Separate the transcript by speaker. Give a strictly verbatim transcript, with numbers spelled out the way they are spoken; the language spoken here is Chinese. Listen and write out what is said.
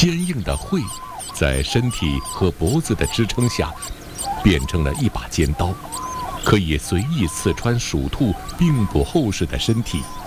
Speaker 1: 坚硬的喙，在身体和脖子的支撑下，变成了一把尖刀，可以随意刺穿鼠兔并不厚实的身体。